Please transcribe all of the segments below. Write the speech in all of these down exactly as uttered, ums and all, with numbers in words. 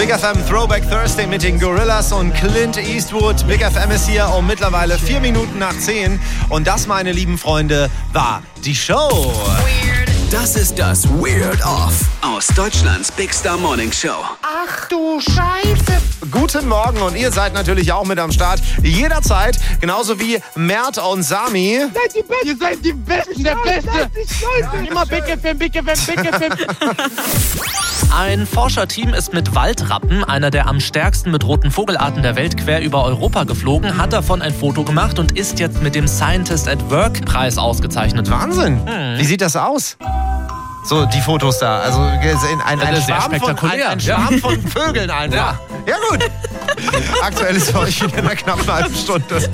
Big F M Throwback Thursday mit den Gorillas und Clint Eastwood. Big F M ist hier um mittlerweile vier Minuten nach zehn. Und das, meine lieben Freunde, war die Show. Weird. Das ist das Weird Off aus Deutschlands Big Star Morning Show. Ach du Scheiße. Guten Morgen und ihr seid natürlich auch mit am Start. Jederzeit, genauso wie Mert und Sami. Seid die Besten. Ihr seid die Besten, der Beste. Immer Big F M, Big F M, Big F M. Ein Forscherteam ist mit Waldrappen, einer der am stärksten bedrohten Vogelarten der Welt, quer über Europa geflogen, hat davon ein Foto gemacht und ist jetzt mit dem Scientist at Work Preis ausgezeichnet. Wahnsinn. Hm. Wie sieht das aus? So, die Fotos da. Also ein, ein, ein, Sehr Schwarm, von, ein, spektakulär, ein ja. Schwarm von Vögeln einfach. Ja, ja gut. Aktuell ist für euch wieder in einer knappen halben Stunde.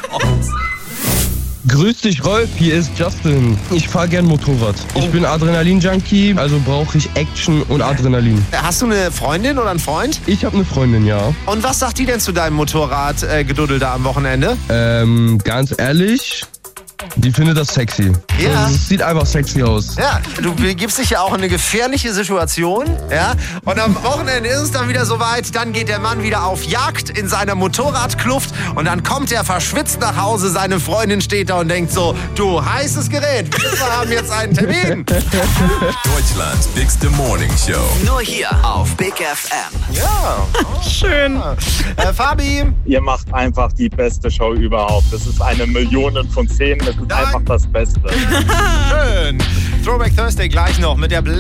Grüß dich, Rolf, hier ist Justin. Ich fahre gern Motorrad. Ich bin Adrenalin-Junkie, also brauche ich Action und Adrenalin. Hast du eine Freundin oder einen Freund? Ich habe eine Freundin, ja. Und was sagt die denn zu deinem Motorradgeduddel da am Wochenende? Ähm, ganz ehrlich, die findet das sexy. Ja. Also, es sieht einfach sexy aus. Ja, du begibst dich ja auch in eine gefährliche Situation, ja. Und am Wochenende ist es dann wieder soweit, dann geht der Mann wieder auf Jagd in seiner Motorradkluft und dann kommt er verschwitzt nach Hause, seine Freundin steht da und denkt so, du heißes Gerät, wir haben jetzt einen Termin. Deutschlands bigste Morning Show. Nur hier auf Big F M. Ja. Schön. Äh, Fabi. Ihr macht einfach die beste Show überhaupt. Das ist eine Million von zehn. Das ist Nein. einfach das Beste. Schön. Throwback Thursday gleich noch mit der